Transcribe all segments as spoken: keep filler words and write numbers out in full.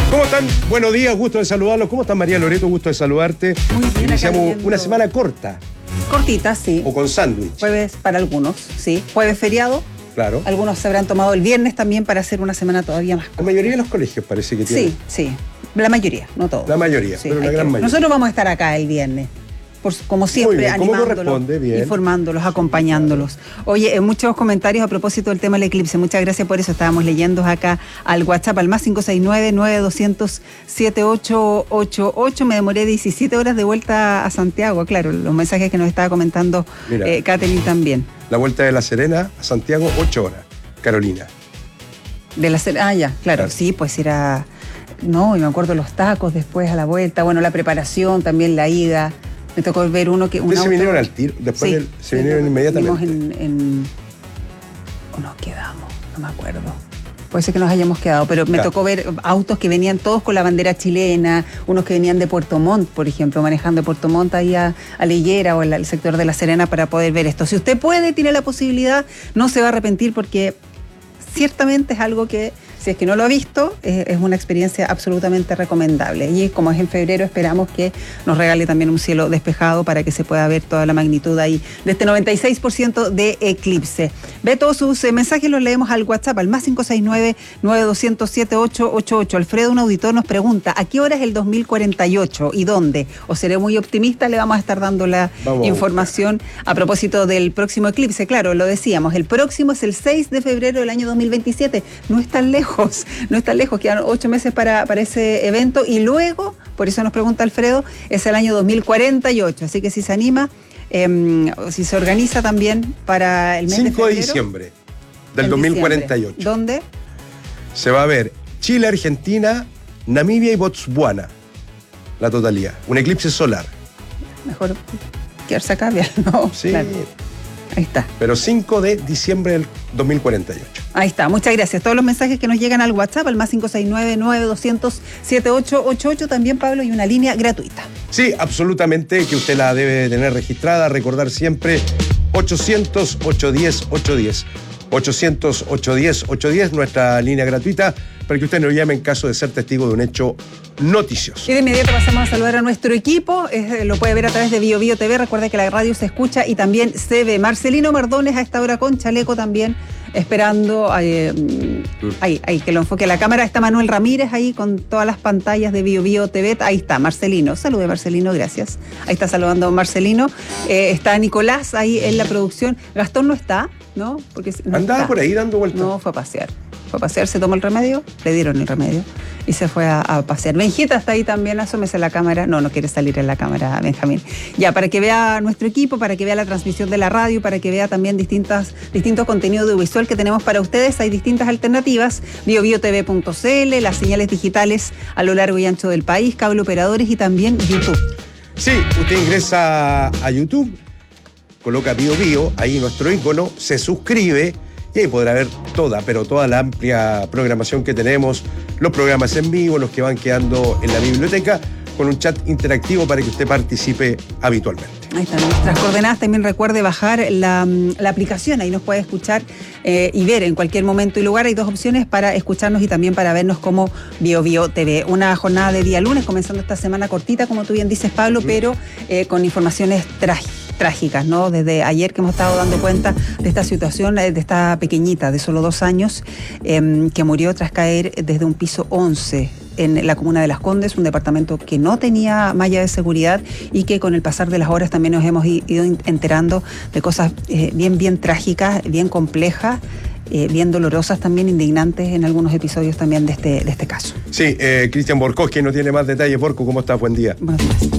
¿Cómo están? Buenos días, gusto de saludarlos. ¿Cómo están, María Loreto? Gusto de saludarte. Muy bien. Iniciamos leyendo... una semana corta. Cortita, sí. O con sándwich. Jueves para algunos, sí. Jueves feriado. Claro. Algunos se habrán tomado el viernes también para hacer una semana todavía más corta. La mayoría de los colegios parece que tienen. Sí, sí. La mayoría, no todos. La mayoría, sí, pero la gran que... mayoría. Nosotros vamos a estar acá el viernes. Por, como siempre, bien, animándolos, informándolos, acompañándolos. Oye, en muchos comentarios a propósito del tema del eclipse, muchas gracias por eso. Estábamos leyendo acá al WhatsApp, al más cinco seis nueve, nueve dos cero cero, siete ocho ocho ocho. Me demoré diecisiete horas de vuelta a Santiago, claro, los mensajes que nos estaba comentando eh, Catherine también. La vuelta de La Serena a Santiago, ocho horas, Carolina. De La Serena, ah, ya, claro, claro, sí, pues era... No, y me acuerdo los tacos después a la vuelta, bueno, la preparación, también la ida... Me tocó ver uno que... Un ¿Ustedes auto... se vinieron al tiro? Después sí, del, se sí, vinieron no, inmediatamente. En, en... ¿O nos quedamos? No me acuerdo. Puede ser que nos hayamos quedado, pero me claro. tocó ver autos que venían todos con la bandera chilena, unos que venían de Puerto Montt, por ejemplo, manejando de Puerto Montt ahí a, a Leyera o al sector de La Serena para poder ver esto. Si usted puede, tiene la posibilidad, no se va a arrepentir porque ciertamente es algo que... Si es que no lo ha visto, eh, es una experiencia absolutamente recomendable. Y como es en febrero, esperamos que nos regale también un cielo despejado para que se pueda ver toda la magnitud ahí de este noventa y seis por ciento de eclipse. Ve todos sus eh, mensajes, los leemos al WhatsApp, al más cinco seis nueve, nueve dos cero cero, siete ocho ocho ocho. Alfredo, un auditor, nos pregunta, ¿a qué hora es el dos mil cuarenta y ocho y dónde? O seré muy optimista, le vamos a estar dando la vamos información a, a propósito del próximo eclipse. Claro, lo decíamos, el próximo es el seis de febrero del año dos mil veintisiete. No es tan lejos. No está lejos, quedan ocho meses para, para ese evento y luego, por eso nos pregunta Alfredo, es el año dos mil cuarenta y ocho, así que si se anima, eh, si se organiza también para el mes de febrero. cinco de diciembre del dos mil cuarenta y ocho. Diciembre. ¿Dónde? Se va a ver Chile, Argentina, Namibia y Botswana, la totalidad, un eclipse solar. Mejor quedarse acá, ¿no? Sí. Claro. Ahí está. Pero cinco de diciembre del dos mil cuarenta y ocho. Ahí está, muchas gracias. Todos los mensajes que nos llegan al WhatsApp, al más cinco seis nueve, nueve dos cero cero, siete ocho ocho ocho, también, Pablo, y una línea gratuita. Sí, absolutamente, que usted la debe tener registrada, recordar siempre ochocientos, ochocientos diez, ochocientos diez. ochocientos, ochocientos diez, ochocientos diez, nuestra línea gratuita, para que usted nos llame en caso de ser testigo de un hecho noticioso. Y de inmediato pasamos a saludar a nuestro equipo, eh, lo puede ver a través de Bio Bio T V, recuerda que la radio se escucha y también se ve. Marcelino Mardones a esta hora con chaleco también, esperando eh, mm. ahí, ahí, que lo enfoque la cámara. Está Manuel Ramírez ahí con todas las pantallas de Bio Bio T V, ahí está Marcelino, salude Marcelino, gracias. Ahí está saludando Marcelino, eh, está Nicolás ahí en la producción, Gastón no está, ¿no? Porque no andaba está. Por ahí dando vueltas. No, fue a pasear. Fue a pasear, se tomó el remedio, le dieron el remedio y se fue a, a pasear. Benjita está ahí también, asómese a la cámara. No, no quiere salir en la cámara, Benjamín. Ya, para que vea nuestro equipo, para que vea la transmisión de la radio, para que vea también distintas, distintos contenidos audiovisual que tenemos para ustedes. Hay distintas alternativas, bio bio t v punto c l, las señales digitales a lo largo y ancho del país, cable operadores y también YouTube. Sí, usted ingresa a YouTube, coloca Bio Bio, ahí nuestro ícono, se suscribe y ahí podrá ver toda, pero toda la amplia programación que tenemos, los programas en vivo, los que van quedando en la biblioteca, con un chat interactivo para que usted participe habitualmente. Ahí están nuestras coordenadas. También recuerde bajar la, la aplicación, ahí nos puede escuchar eh, y ver en cualquier momento y lugar. Hay dos opciones para escucharnos y también para vernos como Bio Bio T V. Una jornada de día lunes, comenzando esta semana cortita, como tú bien dices, Pablo, mm. pero eh, con informaciones trágicas. trágicas, ¿no? Desde ayer que hemos estado dando cuenta de esta situación, de esta pequeñita de solo dos años, eh, que murió tras caer desde un piso once en la comuna de Las Condes, un departamento que no tenía malla de seguridad y que con el pasar de las horas también nos hemos ido enterando de cosas eh, bien, bien trágicas, bien complejas, eh, bien dolorosas, también indignantes en algunos episodios también de este, de este caso. Sí, eh, Cristian Borkowski nos tiene más detalles. Borco, ¿cómo estás? Buen día. Buenos días.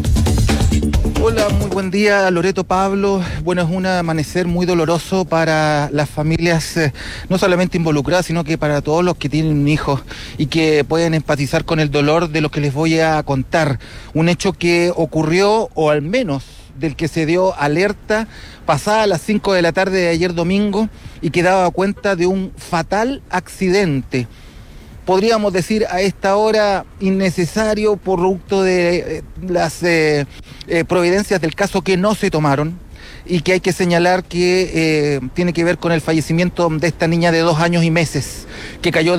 Hola, muy buen día, Loreto, Pablo. Bueno, es un amanecer muy doloroso para las familias, eh, no solamente involucradas, sino que para todos los que tienen hijos y que pueden empatizar con el dolor de lo que les voy a contar. Un hecho que ocurrió, o al menos del que se dio alerta, pasada las cinco de la tarde de ayer domingo y que daba cuenta de un fatal accidente. Podríamos decir a esta hora innecesario, producto de eh, las eh, eh, providencias del caso que no se tomaron y que hay que señalar que eh, tiene que ver con el fallecimiento de esta niña de dos años y meses que cayó